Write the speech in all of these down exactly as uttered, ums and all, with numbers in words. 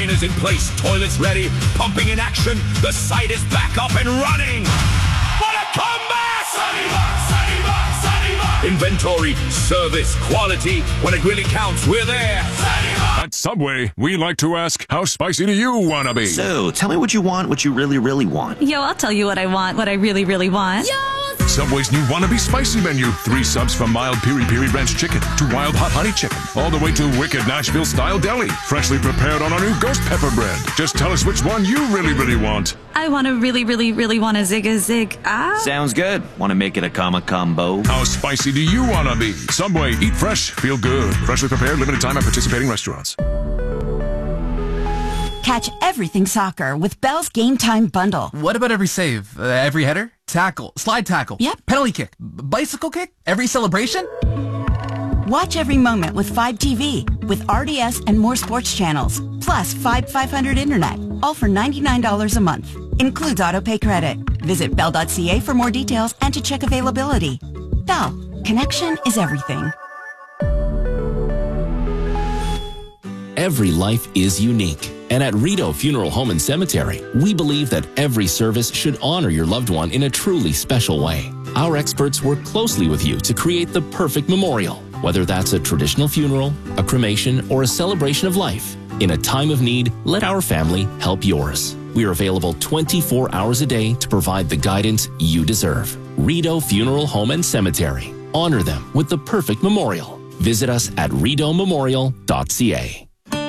Containers in place, toilets ready, pumping in action. The site is back up and running. What a comeback! Sunnybox, Sunnybox, Sunnybox. Inventory, service, quality. When it really counts, we're there. Sunnybox. At Subway, we like to ask, how spicy do you want to be? So, tell me what you want, what you really, really want. Yo, I'll tell you what I want, what I really, really want. Yo! Subway's new Wannabe Spicy menu. Three subs from mild Piri Piri Ranch chicken to wild hot honey chicken. All the way to wicked Nashville-style deli. Freshly prepared on our new ghost pepper bread. Just tell us which one you really, really want. I want to really, really, really want a zig a zig. Ah. Sounds good. Want to make it a comma combo? How spicy do you want to be? Subway, eat fresh, feel good. Freshly prepared, limited time at participating restaurants. Catch everything soccer with Bell's Game Time Bundle. What about every save? Uh, every header? Tackle? Slide tackle? Yep. Penalty kick? B- bicycle kick? Every celebration? Watch every moment with five T V with R D S and more sports channels. Plus five five hundred internet. All for ninety-nine dollars a month. Includes autopay credit. Visit bell dot c a for more details and to check availability. Bell. Connection is everything. Every life is unique. And at Rito Funeral Home and Cemetery, we believe that every service should honor your loved one in a truly special way. Our experts work closely with you to create the perfect memorial, whether that's a traditional funeral, a cremation, or a celebration of life. In a time of need, let our family help yours. We are available twenty-four hours a day to provide the guidance you deserve. Rito Funeral Home and Cemetery. Honor them with the perfect memorial. Visit us at rito memorial dot c a.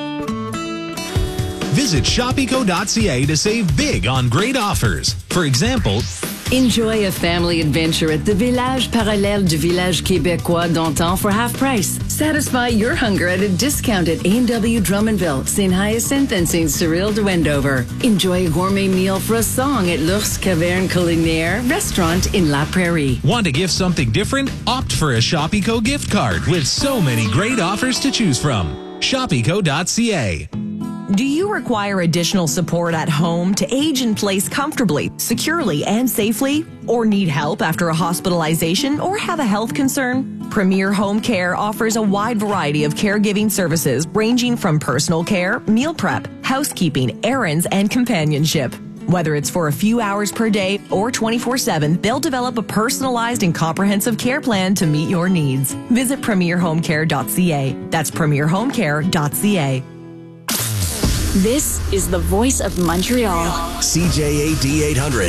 Visit shop eco dot c a to save big on great offers. For example, enjoy a family adventure at the Village Parallèle du Village Québécois d'antan for half price. Satisfy your hunger at a discount at A and W Drummondville, Saint Hyacinthe, and Saint Cyril de Wendover. Enjoy a gourmet meal for a song at L'Ours Caverne Culinaire Restaurant in La Prairie. Want to gift something different? Opt for a Shop Eco gift card with so many great offers to choose from. shop eco dot c a. Do you require additional support at home to age in place comfortably, securely, and safely? Or need help after a hospitalization or have a health concern? Premier Home Care offers a wide variety of caregiving services ranging from personal care, meal prep, housekeeping, errands, and companionship. Whether it's for a few hours per day or twenty-four seven, they'll develop a personalized and comprehensive care plan to meet your needs. Visit premier home care dot c a. That's premier home care dot c a. This is the voice of Montreal. C J A D eight hundred.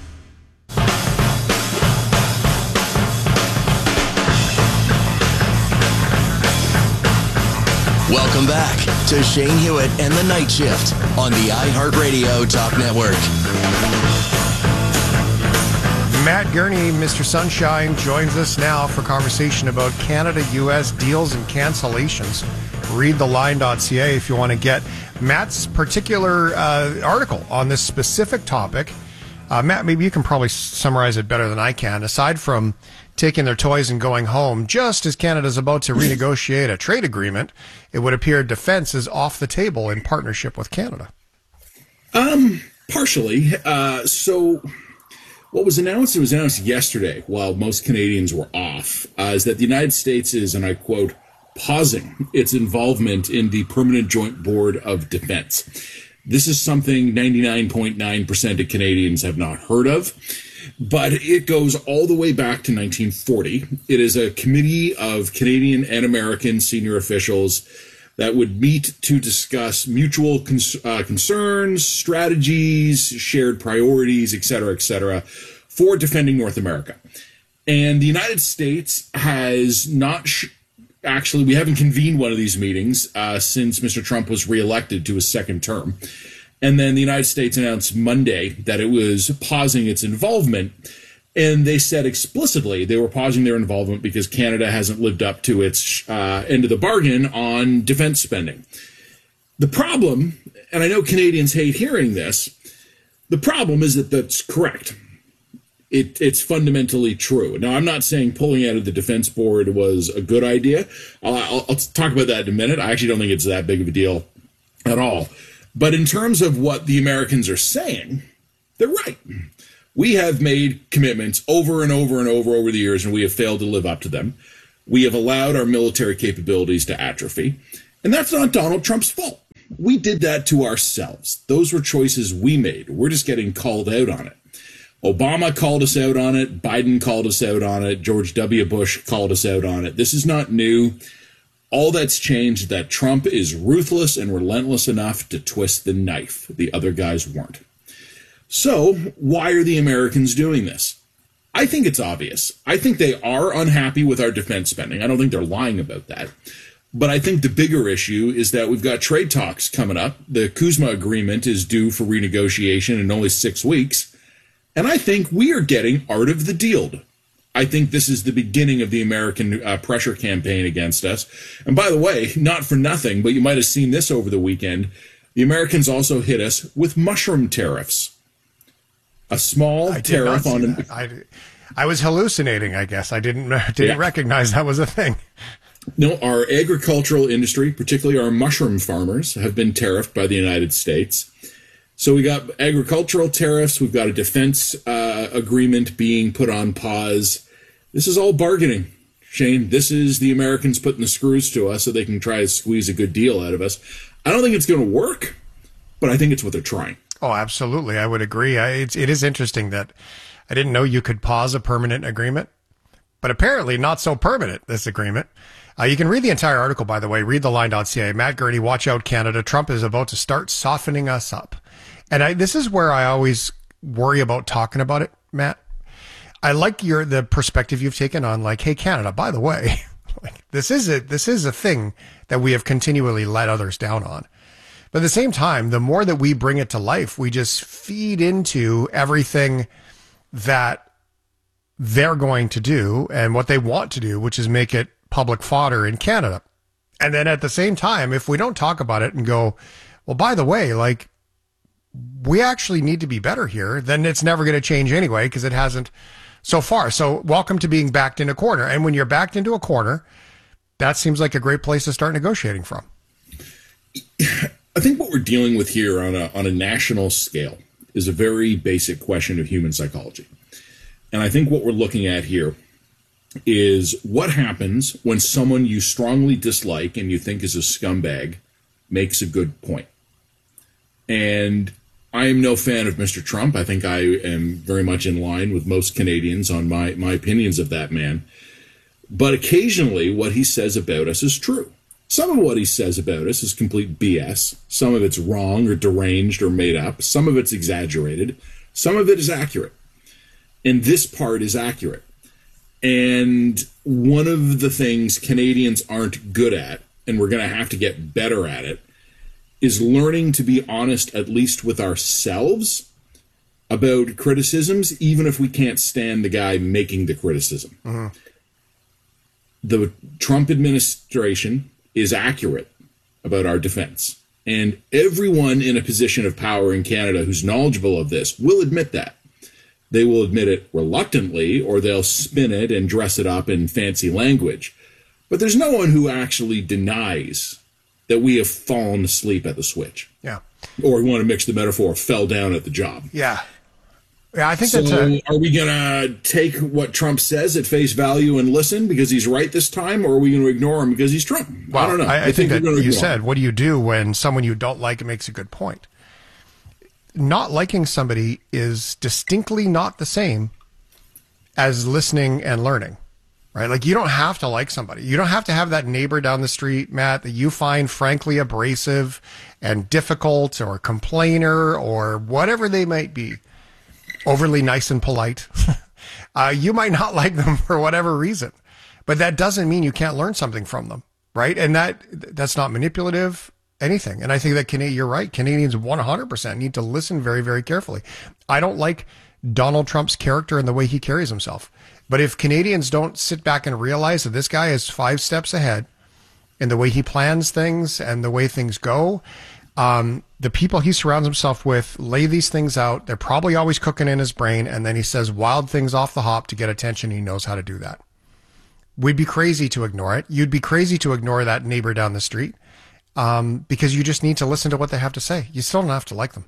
Welcome back to Shane Hewitt and the Night Shift on the iHeartRadio Talk Network. Matt Gurney, Mister Sunshine, joins us now for conversation about Canada U S deals and cancellations. read the line dot c a if you want to get Matt's particular uh, article on this specific topic. Uh, Matt, maybe you can probably summarize it better than I can. Aside from taking their toys and going home, just as Canada's about to renegotiate a trade agreement, it would appear defense is off the table in partnership with Canada. Um, partially. Uh, so what was announced, it was announced yesterday while most Canadians were off, uh, is that the United States is, and I quote, pausing its involvement in the Permanent Joint Board of Defense. This is something ninety-nine point nine percent of Canadians have not heard of, but it goes all the way back to nineteen forty. It is a committee of Canadian and American senior officials that would meet to discuss mutual cons- uh, concerns, strategies, shared priorities, et cetera, et cetera, for defending North America. And the United States has not... Sh- Actually, we haven't convened one of these meetings uh, since Mister Trump was reelected to his second term. And then the United States announced Monday that it was pausing its involvement. And they said explicitly they were pausing their involvement because Canada hasn't lived up to its uh, end of the bargain on defense spending. The problem, and I know Canadians hate hearing this, the problem is that that's correct. It, it's fundamentally true. Now, I'm not saying pulling out of the Defense Board was a good idea. I'll, I'll, I'll talk about that in a minute. I actually don't think it's that big of a deal at all. But in terms of what the Americans are saying, they're right. We have made commitments over and over and over over the years, and we have failed to live up to them. We have allowed our military capabilities to atrophy. And that's not Donald Trump's fault. we did that to ourselves. Those were choices we made. We're just getting called out on it. Obama called us out on it. Biden called us out on it. George W. Bush called us out on it. This is not new. All that's changed is that Trump is ruthless and relentless enough to twist the knife. The other guys weren't. So why are the Americans doing this? I think it's obvious. I think they are unhappy with our defense spending. I don't think they're lying about that. But I think the bigger issue is that we've got trade talks coming up. The Kuzma agreement is due for renegotiation in only six weeks. And I think we are getting art of the deal. I think this is the beginning of the American uh, pressure campaign against us. And by the way, not for nothing, but you might have seen this over the weekend. The Americans also hit us with mushroom tariffs. A small I tariff on... I, I was hallucinating, I guess. I didn't, didn't Yeah. recognize that was a thing. No, our agricultural industry, particularly our mushroom farmers, have been tariffed by the United States. So we got agricultural tariffs. We've got a defense uh, agreement being put on pause. This is all bargaining, Shane. This is the Americans putting the screws to us so they can try to squeeze a good deal out of us. I don't think it's going to work, but I think it's what they're trying. Oh, absolutely. I would agree. I, it's, it is interesting that I didn't know you could pause a permanent agreement, but apparently not so permanent, this agreement. Uh, you can read the entire article, by the way. Read the line dot c a. Matt Gurney, watch out, Canada. Trump is about to start softening us up. And I, this is where I always worry about talking about it, Matt. I like your the perspective you've taken on, like, hey, Canada, by the way, like, this is a, this is a thing that we have continually let others down on. But at the same time, the more that we bring it to life, we just feed into everything that they're going to do and what they want to do, which is make it public fodder in Canada. And then at the same time, if we don't talk about it and go, well, by the way, like, we actually need to be better here, then it's never going to change anyway, because it hasn't so far. So welcome to being backed in a corner. And when you're backed into a corner, that seems like a great place to start negotiating from. I think what we're dealing with here on a, on a national scale is a very basic question of human psychology. And I think what we're looking at here is what happens when someone you strongly dislike and you think is a scumbag makes a good point. And I am no fan of Mister Trump. I think I am very much in line with most Canadians on my, my opinions of that man. But occasionally what he says about us is true. Some of what he says about us is complete B S. Some of it's wrong or deranged or made up. Some of it's exaggerated. Some of it is accurate. And this part is accurate. And one of the things Canadians aren't good at, and we're going to have to get better at it, is learning to be honest, at least with ourselves, about criticisms, even if we can't stand the guy making the criticism. Mm-hmm. The Trump administration is accurate about our defense. And everyone in a position of power in Canada who's knowledgeable of this will admit that. They will admit it reluctantly, or they'll spin it and dress it up in fancy language. But there's no one who actually denies that we have fallen asleep at the switch. Yeah. Or we want to mix the metaphor, fell down at the job. Yeah. Yeah, I think so that's a... are we going to take what Trump says at face value and listen because he's right this time, or are we going to ignore him because he's Trump? Well, I don't know. I, I, I think, think that you said, him. What do you do when someone you don't like makes a good point? Not liking somebody is distinctly not the same as listening and learning, right? Like, you don't have to like somebody. You don't have to have that neighbor down the street, Matt, that you find frankly abrasive and difficult, or a complainer, or whatever they might be, overly nice and polite. uh, you might not like them for whatever reason, but that doesn't mean you can't learn something from them, right? And that that's not manipulative. Anything. And I think that Canadian, you're right. Canadians one hundred percent need to listen very, very carefully. I don't like Donald Trump's character and the way he carries himself. But if Canadians don't sit back and realize that this guy is five steps ahead in the way he plans things and the way things go, um, the people he surrounds himself with lay these things out. They're probably always cooking in his brain. And then he says wild things off the hop to get attention. He knows how to do that. We'd be crazy to ignore it. You'd be crazy to ignore that neighbor down the street. Um, because you just need to listen to what they have to say. You still don't have to like them.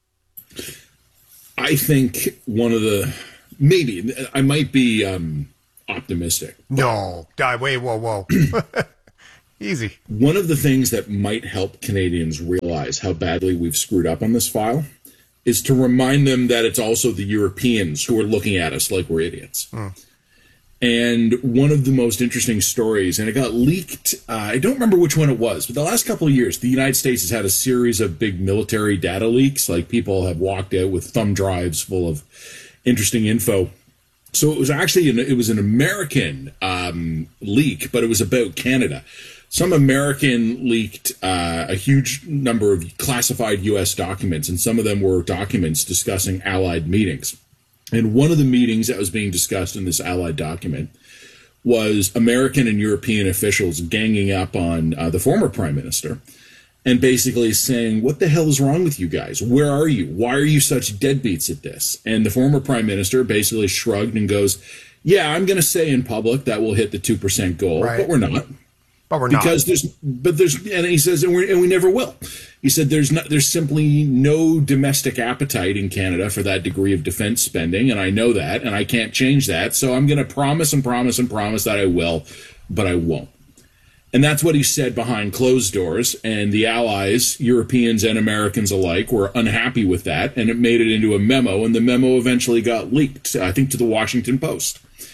I think one of the, maybe, I might be um, optimistic. No. Die, wait, whoa, whoa. Easy. One of the things that might help Canadians realize realize how badly we've screwed up on this file is to remind them that it's also the Europeans who are looking at us like we're idiots. Mm. And one of the most interesting stories, and it got leaked, uh, I don't remember which one it was, but the last couple of years, the United States has had a series of big military data leaks, like people have walked out with thumb drives full of interesting info. So it was actually, an, it was an American um, leak, but it was about Canada. Some American leaked uh, a huge number of classified U S documents, and some of them were documents discussing Allied meetings. And one of the meetings that was being discussed in this Allied document was American and European officials ganging up on uh, the former prime minister and basically saying, what the hell is wrong with you guys? Where are you? Why are you such deadbeats at this? And the former prime minister basically shrugged and goes, yeah, I'm going to say in public that we'll hit the two percent goal, right. but we're not. But we're because not. Because there's, but there's, and he says, and, we're, and we never will. He said, there's not, there's simply no domestic appetite in Canada for that degree of defense spending. And I know that, and I can't change that. So I'm going to promise and promise and promise that I will, but I won't. And that's what he said behind closed doors. And the allies, Europeans and Americans alike, were unhappy with that. And it made it into a memo. And the memo eventually got leaked, I think, to the Washington Post.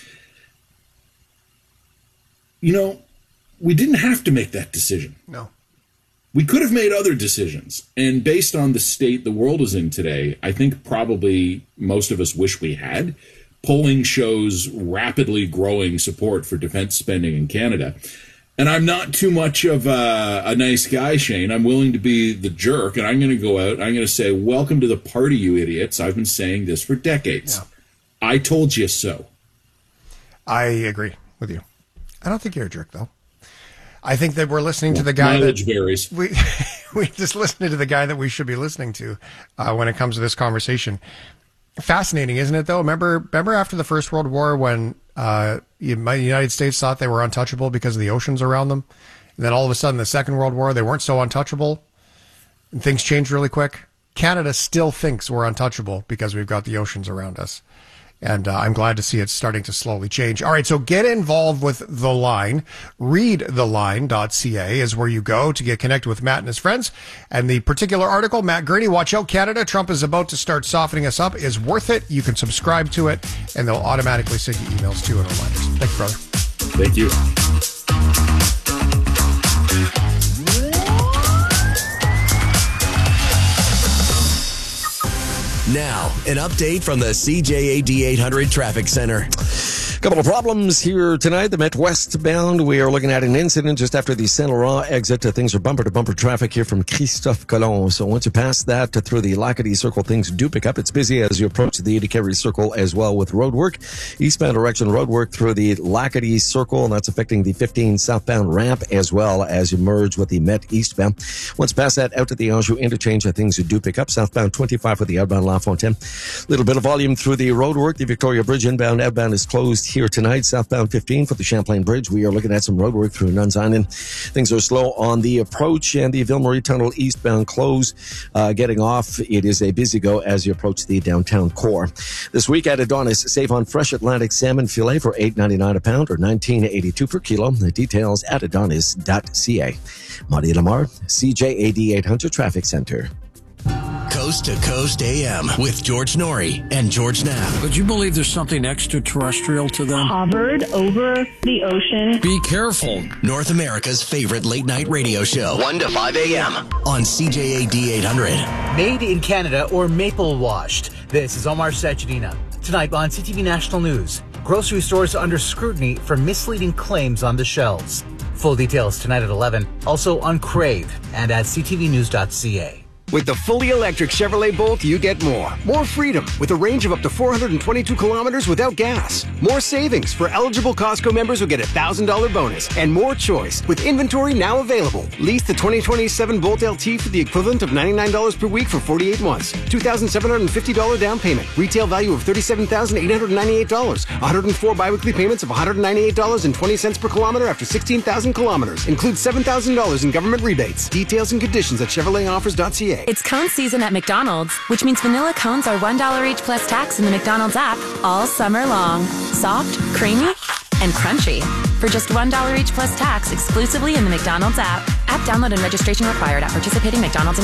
You know, we didn't have to make that decision. No. We could have made other decisions. And based on the state the world is in today, I think probably most of us wish we had. Polling shows rapidly growing support for defense spending in Canada. And I'm not too much of a, a nice guy, Shane. I'm willing to be the jerk, and I'm going to go out. I'm going to say, welcome to the party, you idiots. I've been saying this for decades. Yeah. I told you so. I agree with you. I don't think you're a jerk, though. I think that we're listening well, to the guy that varies. we we just listening to the guy that we should be listening to uh, when it comes to this conversation. Fascinating, isn't it? Though, remember, remember after the First World War when uh, the United States thought they were untouchable because of the oceans around them, and then all of a sudden, the Second World War, they weren't so untouchable, and things changed really quick. Canada still thinks we're untouchable because we've got the oceans around us. And uh, I'm glad to see it's starting to slowly change. All right, so get involved with The Line. read the line dot c a is where you go to get connected with Matt and his friends. And the particular article, Matt Gurney, Watch Out Canada, Trump is about to start softening us up, is worth it. You can subscribe to it, and they'll automatically send you emails too and reminders. Thank you, brother. Thank you. Now, an update from the C J A D eight hundred Traffic Center. Couple of problems here tonight. The Met westbound, we are looking at an incident just after the Saint Laurent exit. Things are bumper-to-bumper traffic here from Christophe Colomb. So once you pass that through the Lacadie Circle, things do pick up. It's busy as you approach the Etiquette Circle as well with roadwork. Eastbound direction roadwork through the Lacadie Circle, and that's affecting the fifteen southbound ramp as well as you merge with the Met eastbound. Once past that, out to the Anjou interchange, things do pick up. Southbound twenty-five for the outbound La Fontaine. Little bit of volume through the roadwork. The Victoria Bridge inbound, outbound is closed here tonight. Southbound fifteen for the Champlain Bridge. We are looking at some roadwork through Nuns Island. Things are slow on the approach, and the Ville Marie Tunnel eastbound close. Uh, getting off, it is a busy go as you approach the downtown core. This week at Adonis, save on fresh Atlantic salmon filet for eight ninety-nine a pound or nineteen eighty-two per kilo. The details at adonis dot c a. Marty Lamar, C J A D eight hundred Traffic Center. Coast to Coast A M with George Norrie and George Knapp. Would you believe there's something extraterrestrial to them? Hovered over the ocean. Be careful. North America's favorite late night radio show. one to five a.m. on C J A D eight hundred. Made in Canada or maple washed. This is Omar Sachedina. Tonight on C T V National News, grocery stores under scrutiny for misleading claims on the shelves. Full details tonight at eleven. Also on Crave and at c t v news dot c a. With the fully electric Chevrolet Bolt, you get more. More freedom with a range of up to four hundred twenty-two kilometers without gas. More savings for eligible Costco members who get a one thousand dollars bonus. And more choice with inventory now available. Lease the twenty twenty-seven Bolt L T for the equivalent of ninety-nine dollars per week for forty-eight months. two thousand seven hundred fifty dollars down payment. Retail value of thirty-seven thousand eight hundred ninety-eight dollars. one hundred four biweekly payments of one hundred ninety-eight dollars and twenty cents per kilometer after sixteen thousand kilometers. Includes seven thousand dollars in government rebates. Details and conditions at chevrolet offers dot c a. It's cone season at McDonald's, which means vanilla cones are one dollar each plus tax in the McDonald's app all summer long. Soft, creamy, and crunchy. For just one dollar each plus tax exclusively in the McDonald's app. App download and registration required at participating McDonald's and